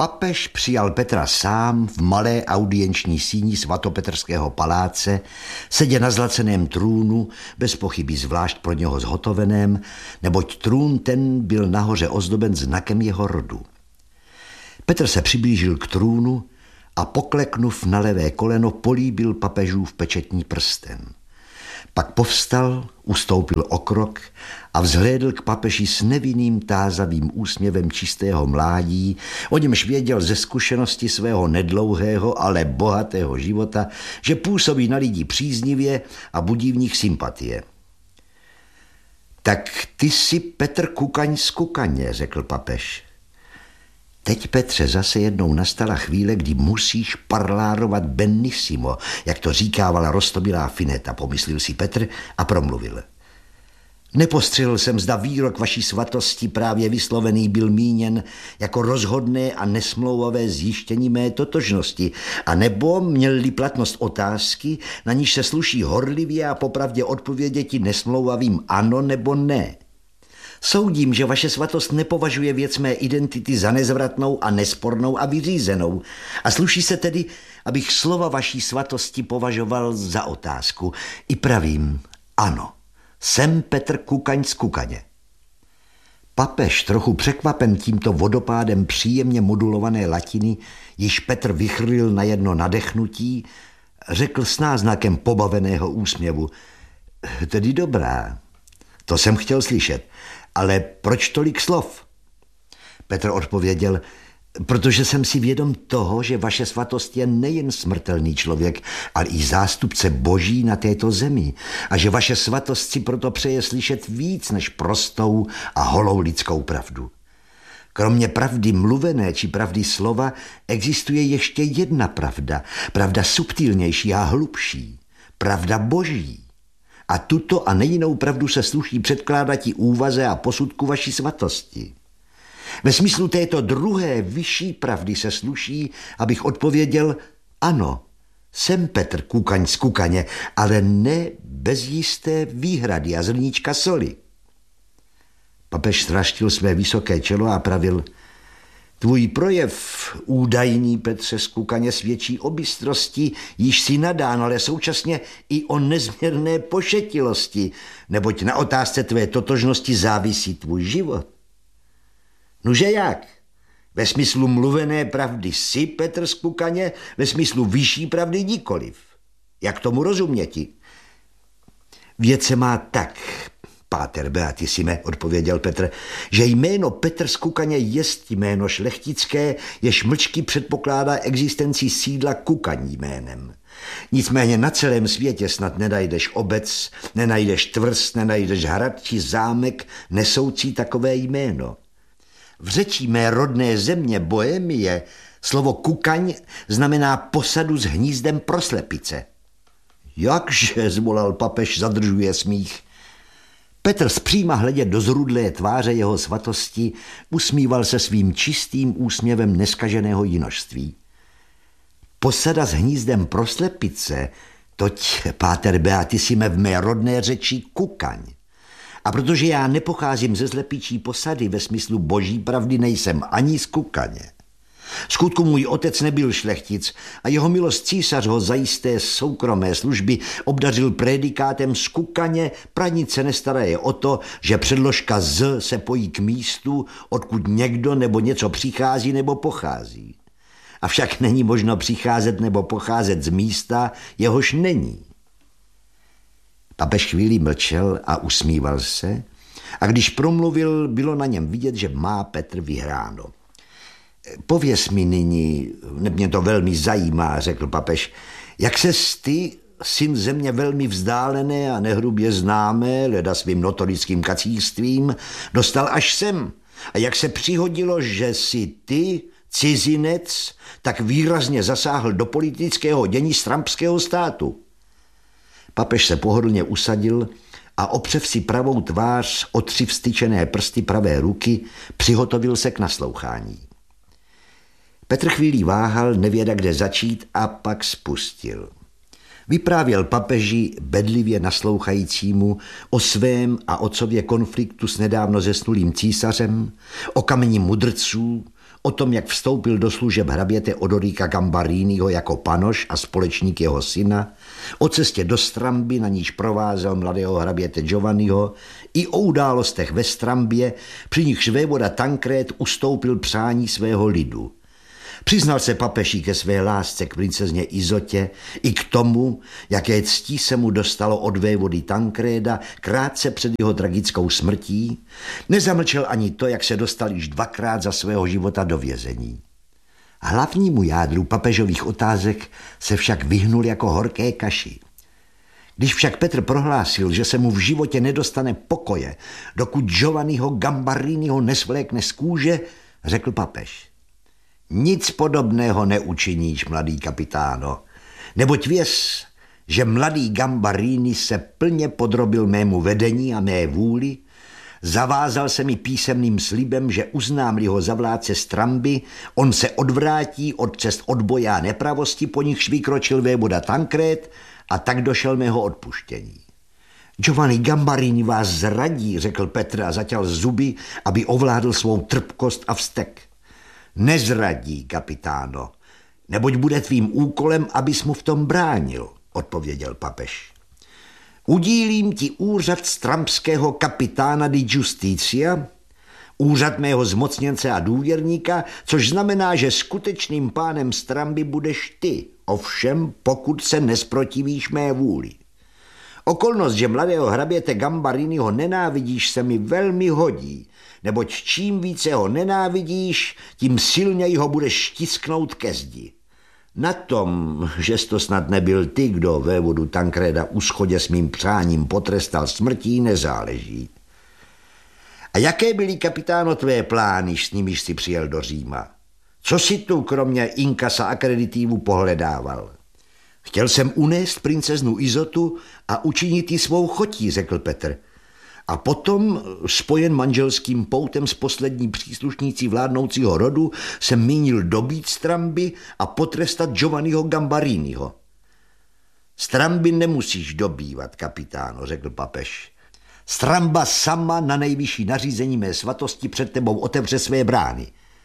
Papež přijal Petra sám v malé audienční síni svatopetrského paláce, sedě na zlaceném trůnu, bez pochyby zvlášť pro něho zhotoveném, neboť trůn ten byl nahoře ozdoben znakem jeho rodu. Petr se přiblížil k trůnu a pokleknuv na levé koleno políbil papežův pečetní prsten. Pak povstal, ustoupil o krok a vzhlédl k papeži s nevinným tázavým úsměvem čistého mládí, o němž věděl ze zkušenosti svého nedlouhého, ale bohatého života, že působí na lidi příznivě a budí v nich sympatie. Tak ty jsi Petr Kukaň z Kukaně, řekl papež. Teď, Petře, zase jednou nastala chvíle, kdy musíš parlárovat benissimo, jak to říkávala roztomilá Fineta, pomyslel si Petr a promluvil. Nepostřehl jsem, zda výrok vaší svatosti právě vyslovený byl míněn jako rozhodné a nesmlouvavé zjištění mé totožnosti, anebo měl-li platnost otázky, na níž se sluší horlivě a popravdě odpověděti nesmlouvavým ano nebo ne. Soudím, že vaše svatost nepovažuje věc mé identity za nezvratnou a nespornou a vyřízenou a sluší se tedy, abych slova vaší svatosti považoval za otázku. I pravím, ano, jsem Petr Kukaň z Kukaně. Papež, trochu překvapen tímto vodopádem příjemně modulované latiny, již Petr vychrlil na jedno nadechnutí, řekl s náznakem pobaveného úsměvu. Tedy dobrá, to jsem chtěl slyšet. Ale proč tolik slov? Petr odpověděl, protože jsem si vědom toho, že vaše svatost je nejen smrtelný člověk, ale i zástupce boží na této zemi a že vaše svatost si proto přeje slyšet víc než prostou a holou lidskou pravdu. Kromě pravdy mluvené či pravdy slova existuje ještě jedna pravda, pravda subtilnější a hlubší, pravda boží. A tuto a nejinou pravdu se sluší předkládati úvaze a posudku vaší svatosti. Ve smyslu této druhé vyšší pravdy se sluší, abych odpověděl ano, jsem Petr Kukaň z Kukaně, ale ne bez jisté výhrady a zrníčka soli. Papež straštil své vysoké čelo a pravil, tvůj projev, údajný Petře z Kukaně, svědčí o bystrosti, již si nadán, ale současně i o nezměrné pošetilosti, neboť na otázce tvé totožnosti závisí tvůj život. Nuže jak? Ve smyslu mluvené pravdy jsi Petr z Kukaně, ve smyslu vyšší pravdy nikoliv. Jak tomu rozuměti? Věc se má tak, Páter Beatissime, odpověděl Petr, že jméno Petr z Kukaně jest jméno šlechtické, jež mlčky předpokládá existenci sídla Kukaň jménem. Nicméně na celém světě snad nenajdeš obec, nenajdeš tvrz, nenajdeš hrad či zámek nesoucí takové jméno. V řeči mé rodné země Bohemie slovo Kukaň znamená posadu s hnízdem pro slepice. Jakže, zvolal papež, zadržuje smích. Petr zpříma hledět do zrudlé tváře jeho svatosti usmíval se svým čistým úsměvem neskaženého jinožství. Posada s hnízdem pro slepice, toť, Páter Beatissime, v mé rodné řeči Kukaň. A protože já nepocházím ze slepičí posady ve smyslu boží pravdy, nejsem ani z Kukaně. Skutku můj otec nebyl šlechtic a jeho milost císař ho za jisté soukromé služby obdařil prédikátem z Kukaně, pranice nestará je o to, že předložka z se pojí k místu, odkud někdo nebo něco přichází nebo pochází. Avšak není možno přicházet nebo pocházet z místa, jehož není. Papež chvíli mlčel a usmíval se, a když promluvil, bylo na něm vidět, že má Petr vyhráno. Pověz mi nyní, mě to velmi zajímá, řekl papež, jak ses ty, syn země velmi vzdálené a nehrubě známé, leda svým notorickým kacířstvím, dostal až sem a jak se přihodilo, že si ty, cizinec, tak výrazně zasáhl do politického dění strampského státu. Papež se pohodlně usadil a opřev si pravou tvář o 3 vstyčené prsty pravé ruky, přihotovil se k naslouchání. Petr chvíli váhal, nevěda kde začít, a pak spustil. Vyprávěl papeži bedlivě naslouchajícímu o svém a otcově konfliktu s nedávno zesnulým císařem, o kameni mudrců, o tom, jak vstoupil do služeb hraběte Odorika Gambariniho jako panoš a společník jeho syna, o cestě do Stramby, na níž provázel mladého hraběte Giovanniho, i o událostech ve Strambě, při nichž vévoda Tancred ustoupil přání svého lidu. Přiznal se papeži ke své lásce k princezně Izotě i k tomu, jaké ctí se mu dostalo od vévody Tancreda krátce před jeho tragickou smrtí. Nezamlčel ani to, jak se dostal již 2krát za svého života do vězení. Hlavnímu jádru papežových otázek se však vyhnul jako horké kaši. Když však Petr prohlásil, že se mu v životě nedostane pokoje, dokud Giovanniho Gambariniho nesvlékne z kůže, řekl papež: Nic podobného neučiníš, mladý kapitáno, neboť věz, že mladý Gambarini se plně podrobil mému vedení a mé vůli, zavázal se mi písemným slibem, že uznám-li ho za vládce Stramby, on se odvrátí od cest odboje a nepravosti, po nichž vykročil vévoda Tancred, a tak došel mého odpuštění. Giovanni Gambarini vás zradí, řekl Petr a zaťal zuby, aby ovládl svou trpkost a vztek. Nezradí, kapitáno, neboť bude tvým úkolem, abys mu v tom bránil, odpověděl papež. Udílím ti úřad strambského kapitána di Justitia, úřad mého zmocněnce a důvěrníka, což znamená, že skutečným pánem Stramby budeš ty, ovšem pokud se nesprotivíš mé vůli. Okolnost, že mladého hraběte Gambariniho nenávidíš, se mi velmi hodí, neboť čím více ho nenávidíš, tím silněji ho budeš štisknout ke zdi. Na tom, že to snad nebyl ty, kdo vévodu Tancreda u schodě s mým přáním potrestal smrtí, nezáleží. A jaké byly, kapitáno, tvé plány, s nimiž si přijel do Říma? Co si tu kromě inkasa akreditivu pohledával? Chtěl jsem unést princeznu Izotu a učinit ji svou chotí, řekl Petr. A potom, spojen manželským poutem s poslední příslušnící vládnoucího rodu, jsem mínil dobít Stramby a potrestat Giovanniho Gambariniho. Stramby nemusíš dobývat, kapitáno, řekl papež. Stramba sama na nejvyšší nařízení mé svatosti před tebou otevře své brány.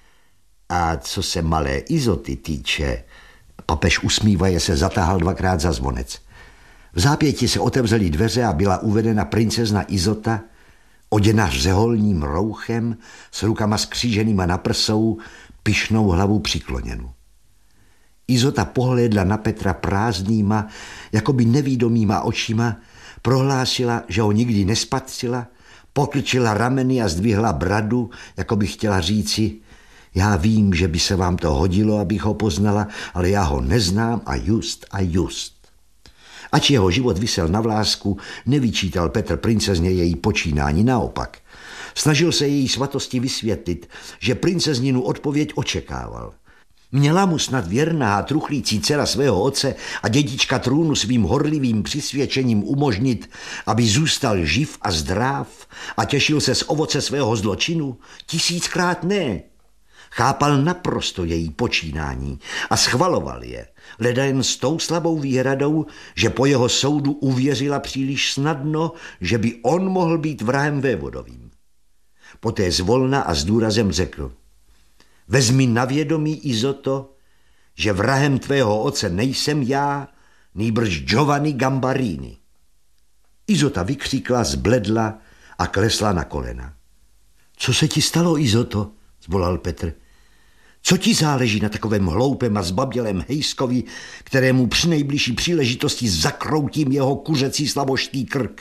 A co se malé Izoty týče, papež usmívaje se zatáhl 2krát za zvonec. V zápěti se otevřely dveře a byla uvedena princezna Izota, oděna řeholním rouchem, s rukama skříženýma na prsou, pyšnou hlavu přikloněnu. Izota pohlédla na Petra prázdnýma, jakoby nevídomýma očima, prohlásila, že ho nikdy nespatřila, pokrčila rameny a zdvihla bradu, jako by chtěla říci: já vím, že by se vám to hodilo, abych ho poznala, ale já ho neznám a just. Ač jeho život visel na vlásku, nevyčítal Petr princezně její počínání, naopak. Snažil se její svatosti vysvětlit, že princezninu odpověď očekával. Měla mu snad věrná a truchlící dcera svého otce a dědička trůnu svým horlivým přisvědčením umožnit, aby zůstal živ a zdrav a těšil se z ovoce svého zločinu? 1000krát ne. Chápal naprosto její počínání a schvaloval je, leda jen s tou slabou výhradou, že po jeho soudu uvěřila příliš snadno, že by on mohl být vrahem vévodovým. Poté zvolna a s důrazem řekl: vezmi na vědomí, Izoto, že vrahem tvého otce nejsem já, nýbrž Giovanni Gambarini. Izota vykřikla, zbledla a klesla na kolena. Co se ti stalo, Izoto? Zvolal Petr. Co ti záleží na takovém hloupém a zbabělém hejskovi, kterému při nejbližší příležitosti zakroutím jeho kuřecí slaboštý krk?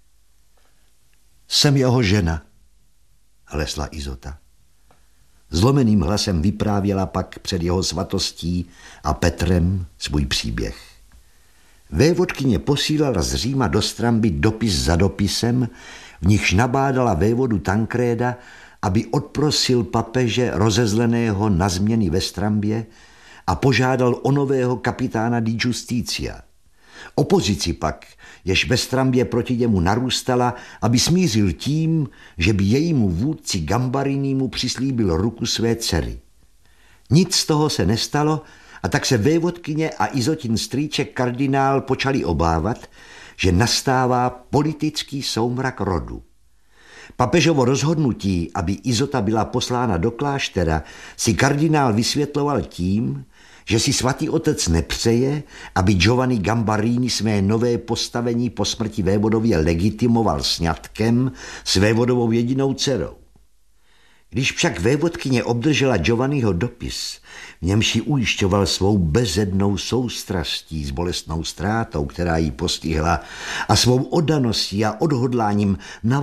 Jsem jeho žena, hlesla Izota. Zlomeným hlasem vyprávěla pak před jeho svatostí a Petrem svůj příběh. Vévodkyně posílala z Říma do Stramby dopis za dopisem, v nichž nabádala vévodu Tancreda, aby odprosil papeže rozezleného na změny ve Strambě a požádal o nového kapitána di Justitia. Opozici pak, jež ve Strambě proti němu narůstala, aby smířil tím, že by jejímu vůdci Gambarinimu přislíbil ruku své dcery. Nic z toho se nestalo a tak se vévodkyně a Izotin strýček kardinál počali obávat, že nastává politický soumrak rodu. Papežovo rozhodnutí, aby Izota byla poslána do kláštera, si kardinál vysvětloval tím, že si svatý otec nepřeje, aby Giovanni Gambarini své nové postavení po smrti vévodově legitimoval sňatkem s vévodovou jedinou dcerou. Když však vévodkyně obdržela Giovanniho dopis, v němž ji ujišťoval svou bezednou soustrastí s bolestnou ztrátou, která jí postihla, a svou oddaností a odhodláním